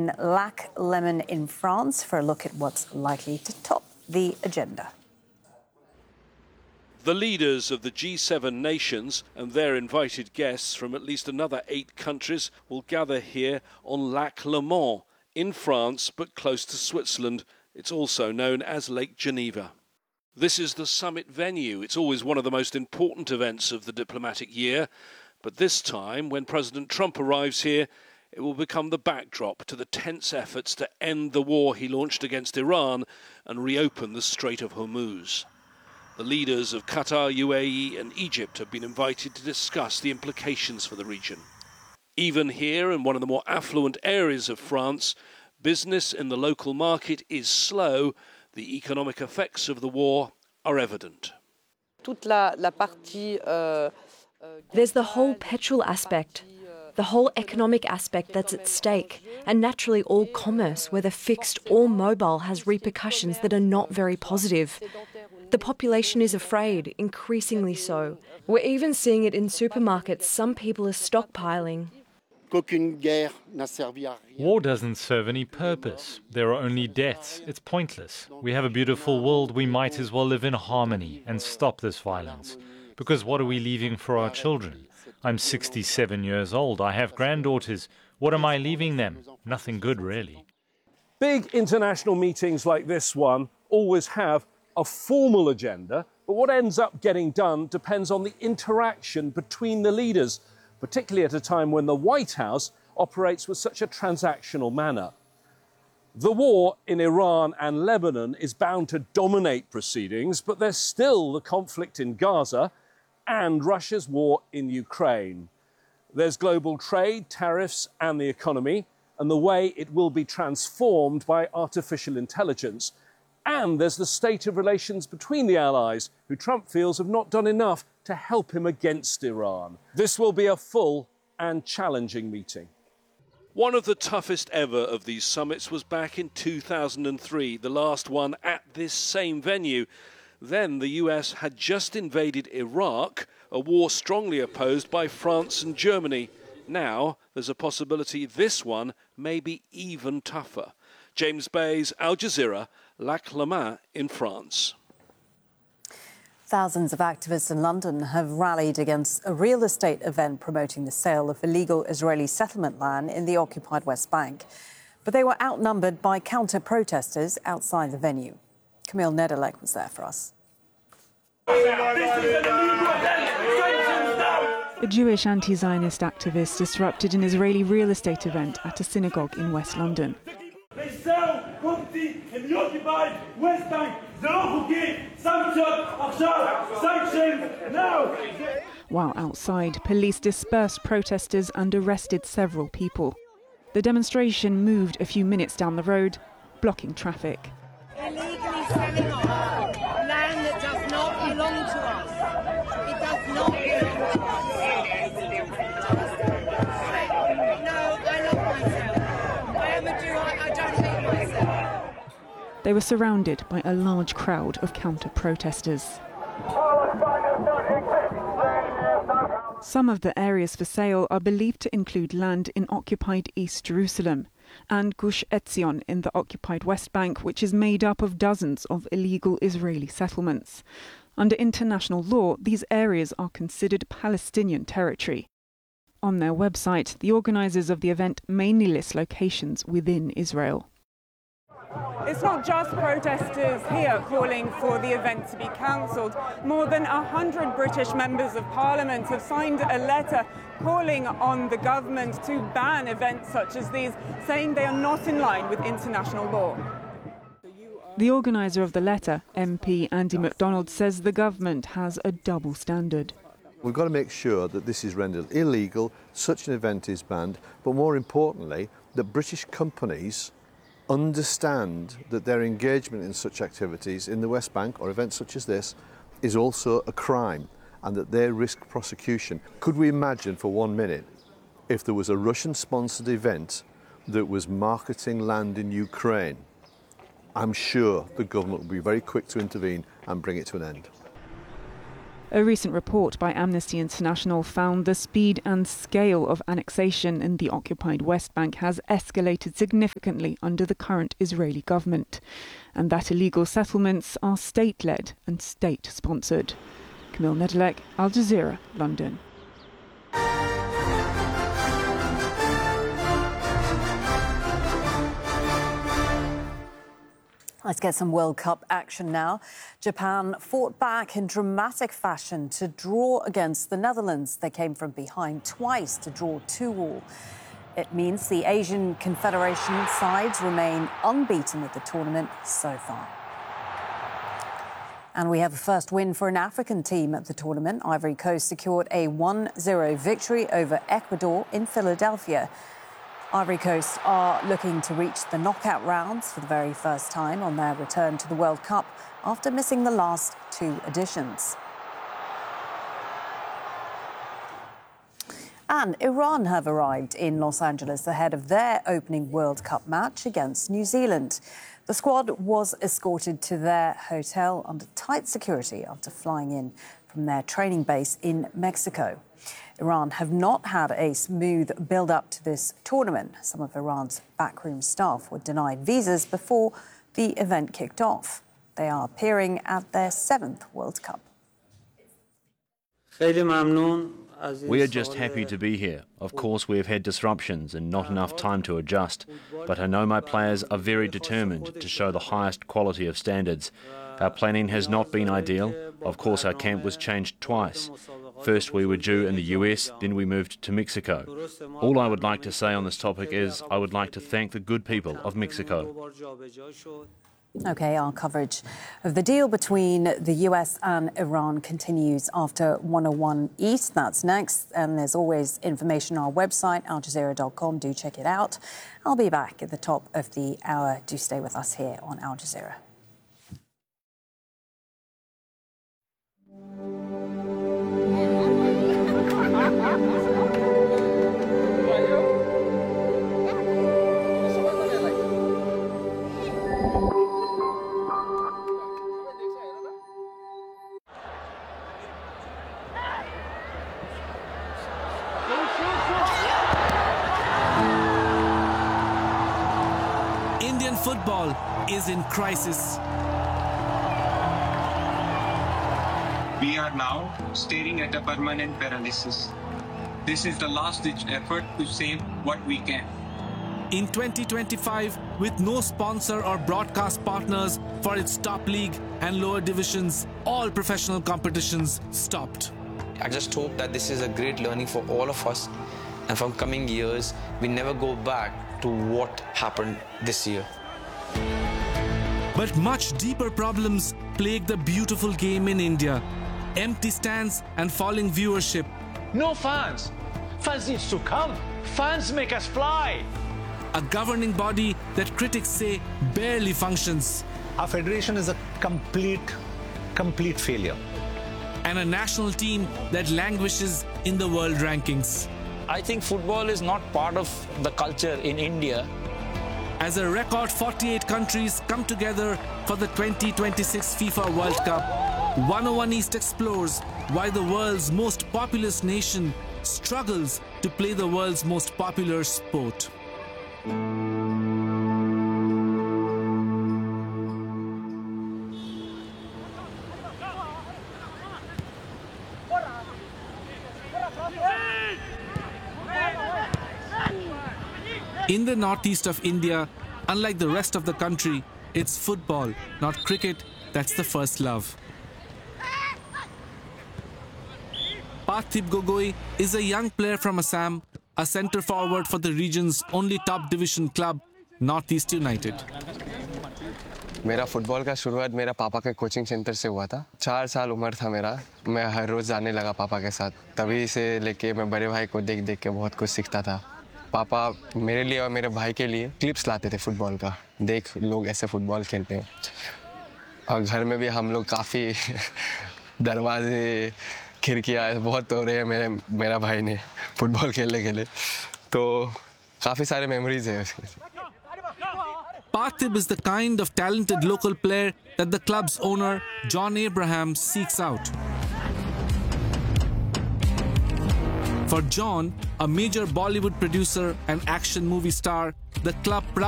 in Lac Léman in France for a look at what's likely to top the agenda. The leaders of the G7 nations and their invited guests from at least another 8 countries will gather here on Lac Léman in France, but close to Switzerland. It's also known as Lake Geneva. This is the summit venue. It's always one of the most important events of the diplomatic year. But this time, when President Trump arrives here, it will become the backdrop to the tense efforts to end the war he launched against Iran and reopen the Strait of Hormuz. The leaders of Qatar, UAE and Egypt have been invited to discuss the implications for the region. Even here, in one of the more affluent areas of France, business in the local market is slow. The economic effects of the war are evident. There's the whole petrol aspect, the whole economic aspect that's at stake, and naturally all commerce, whether fixed or mobile, has repercussions that are not very positive. The population is afraid, increasingly so. We're even seeing it in supermarkets. Some people are stockpiling. War doesn't serve any purpose. There are only deaths. It's pointless. We have a beautiful world. We might as well live in harmony and stop this violence. Because what are we leaving for our children? I'm 67 years old. I have granddaughters. What am I leaving them? Nothing good, really. Big international meetings like this one always have a formal agenda, but what ends up getting done depends on the interaction between the leaders, particularly at a time when the White House operates with such a transactional manner. The war in Iran and Lebanon is bound to dominate proceedings, but there's still the conflict in Gaza and Russia's war in Ukraine. There's global trade, tariffs and the economy, and the way it will be transformed by artificial intelligence. And there's the state of relations between the allies, who Trump feels have not done enough to help him against Iran. This will be a full and challenging meeting. One of the toughest ever of these summits was back in 2003, the last one at this same venue. Then the US had just invaded Iraq, a war strongly opposed by France and Germany. Now there's a possibility this one may be even tougher. James Bayes, Al Jazeera, Lac Léman in France. Thousands of activists in London have rallied against a real estate event promoting the sale of illegal Israeli settlement land in the occupied West Bank. But they were outnumbered by counter-protesters outside the venue. Camille Nedelec was there for us. A Jewish anti-Zionist activist disrupted an Israeli real estate event at a synagogue in West London. They sell property in the occupied West Bank. Sanctions now! While outside, police dispersed protesters and arrested several people. The demonstration moved a few minutes down the road, blocking traffic. Illegally selling off land that does not belong to us. It does not belong to us. No, I love myself. I am a Jew, I don't hate myself. They were surrounded by a large crowd of counter-protesters. Some of the areas for sale are believed to include land in occupied East Jerusalem and Gush Etzion in the occupied West Bank, which is made up of dozens of illegal Israeli settlements. Under international law, these areas are considered Palestinian territory. On their website, the organisers of the event mainly list locations within Israel. It's not just protesters here calling for the event to be cancelled. More than 100 British members of Parliament have signed a letter calling on the government to ban events such as these, saying they are not in line with international law. The organiser of the letter, MP Andy MacDonald, says the government has a double standard. We've got to make sure that this is rendered illegal, such an event is banned, but more importantly, that British companies understand that their engagement in such activities in the West Bank or events such as this is also a crime and that they risk prosecution. Could we imagine for 1 minute if there was a Russian-sponsored event that was marketing land in Ukraine? I'm sure the government would be very quick to intervene and bring it to an end. A recent report by Amnesty International found the speed and scale of annexation in the occupied West Bank has escalated significantly under the current Israeli government, and that illegal settlements are state-led and state-sponsored. Camille Nedelec, Al Jazeera, London. Let's get some World Cup action now. Japan fought back in dramatic fashion to draw against the Netherlands. They came from behind twice to draw 2-2. It means the Asian Confederation sides remain unbeaten at the tournament so far. And we have a first win for an African team at the tournament. Ivory Coast secured a 1-0 victory over Ecuador in Philadelphia. Ivory Coast are looking to reach the knockout rounds for the very first time on their return to the World Cup after missing the last 2 editions. And Iran have arrived in Los Angeles ahead of their opening World Cup match against New Zealand. The squad was escorted to their hotel under tight security after flying in from their training base in Mexico. Iran have not had a smooth build-up to this tournament. Some of Iran's backroom staff were denied visas before the event kicked off. They are appearing at their 7th World Cup. We are just happy to be here. Of course, we have had disruptions and not enough time to adjust, but I know my players are very determined to show the highest quality of standards. Our planning has not been ideal. Of course, our camp was changed twice. First we were due in the US, then we moved to Mexico. All I would like to say on this topic is I would like to thank the good people of Mexico. OK, our coverage of the deal between the US and Iran continues after 101 East. That's next. And there's always information on our website, aljazeera.com. Do check it out. I'll be back at the top of the hour. Do stay with us here on Al Jazeera. Indian football is in crisis. We are now staring at a permanent paralysis. This is the last-ditch effort to save what we can. In 2025, with no sponsor or broadcast partners for its top league and lower divisions, all professional competitions stopped. I just hope that this is a great learning for all of us, and from coming years, we never go back to what happened this year. But much deeper problems plague the beautiful game in India. Empty stands and falling viewership. No fans. Fans need to come. Fans make us fly. A governing body that critics say barely functions. Our federation is a complete failure. And a national team that languishes in the world rankings. I think football is not part of the culture in India. As a record 48 countries come together for the 2026 FIFA World Cup, 101 East explores why the world's most populous nation struggles to play the world's most popular sport. In the northeast of India, unlike the rest of the country, it's football, not cricket, that's the first love. Parthib Gogoi is a young player from Assam, a centre forward for the region's only top division club, Northeast United. मेरा football का शुरुआत मेरा पापा के coaching centre से हुआ था। 4 साल उम्र था मेरा, मैं हर रोज़ जाने लगा पापा के साथ। तभी से लेके मैं बड़े भाई को देख देख के बहुत कुछ सीखता था। पापा मेरे लिए और मेरे भाई के लिए क्लिप्स लाते थे फुटबॉल का, देख लोग ऐसे फुटबॉल खेलते हैं। और घर में भी हम लोग काफ़ी दरवाजे खिड़कियाँ बहुत तोड़े हैं मेरा भाई ने फुटबॉल खेलने के लिए, तो काफ़ी सारे मेमोरीज हैं उसके। Parthib is the kind of talented local player that the club's owner, John Abraham, seeks out. For John, a major Bollywood producer and action movie star, the club